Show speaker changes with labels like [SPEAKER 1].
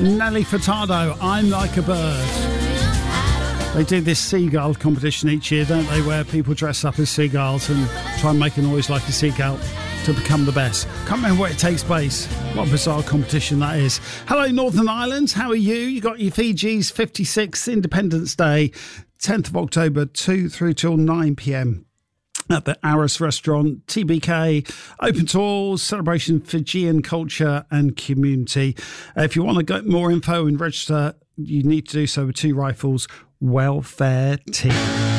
[SPEAKER 1] Nelly Furtado, I'm Like a Bird. They do this seagull competition each year, don't they, where people dress up as seagulls and try and make a noise like a seagull to become the best. Can't remember where it takes place. What a bizarre competition that is. Hello, Northern Ireland. How are you? You got your Fiji's 56th Independence Day, 10th of October, 2 through till 9 p.m. at the Aris Restaurant, TBK, open to all, celebration Fijian culture and community. If you want to get more info and register, you need to do so with Two Rifles Welfare Team.